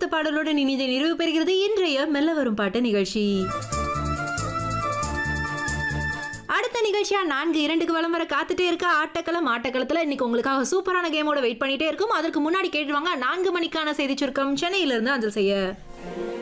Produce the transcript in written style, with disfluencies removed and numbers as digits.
பாடலுடன் இனிதை நிறைவு பெறுகிறது இன்றைய மெல்ல வரும் பாட்டு நிகழ்ச்சி. அடுத்த நிகழ்ச்சியா 4:02 வலம் வர காத்துட்டே இருக்க ஆட்டக்களம். ஆட்டக்களத்துல இன்னைக்கு உங்களுக்காக சூப்பரான கேமோட வெயிட் பண்ணிட்டே இருக்கும். அதற்கு முன்னாடி கேட்டுவாங்க 4 மணிக்கான செய்தி சுருக்கம் சென்னையிலிருந்து அஞ்சல் செய்ய.